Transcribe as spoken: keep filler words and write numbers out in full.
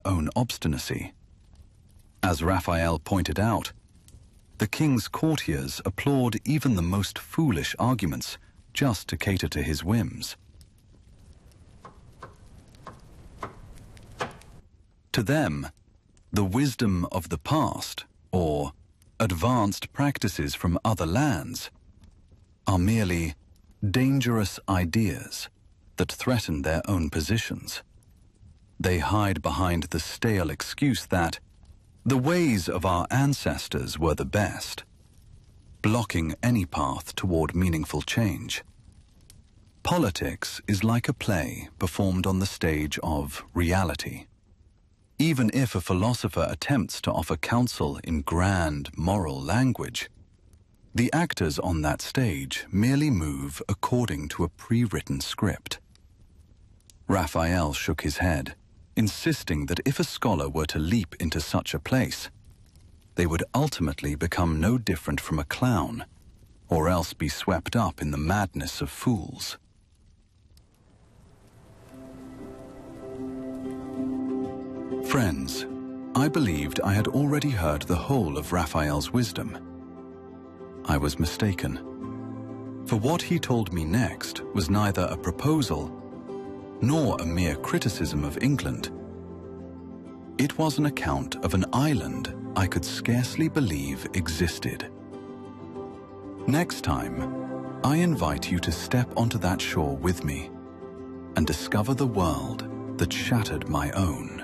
own obstinacy. As Raphael pointed out, the king's courtiers applaud even the most foolish arguments just to cater to his whims. To them, the wisdom of the past, or advanced practices from other lands, are merely dangerous ideas that threaten their own positions. They hide behind the stale excuse that the ways of our ancestors were the best, blocking any path toward meaningful change. Politics is like a play performed on the stage of reality. Even if a philosopher attempts to offer counsel in grand moral language, the actors on that stage merely move according to a pre-written script. Raphael shook his head, insisting that if a scholar were to leap into such a place, they would ultimately become no different from a clown, or else be swept up in the madness of fools. Friends, I believed I had already heard the whole of Raphael's wisdom. I was mistaken, for what he told me next was neither a proposal nor a mere criticism of England. It was an account of an island I could scarcely believe existed. Next time, I invite you to step onto that shore with me and discover the world that shattered my own.